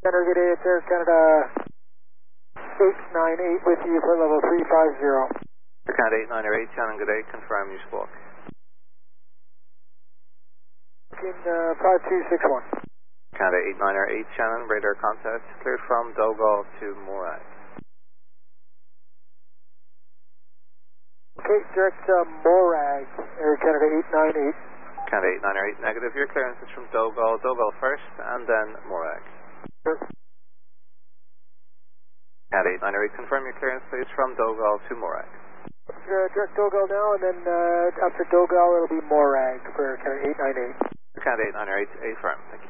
Good day, it's Air Canada 898 with you for level 350. Air Canada 898, Shannon, good day, confirm you squawk. 5261. Canada 898, Shannon, radar contact cleared from Dogal to Morag. Okay, direct Morag, Air Canada 898. Canada 898, negative, your clearance is from Dogal first, and then Morag. Sure. Canada 898, confirm your clearance please from Dogal to Morag. Direct Dogal now, and then after Dogal it'll be Morag for Canada 898. Canada 898, affirm, thank you.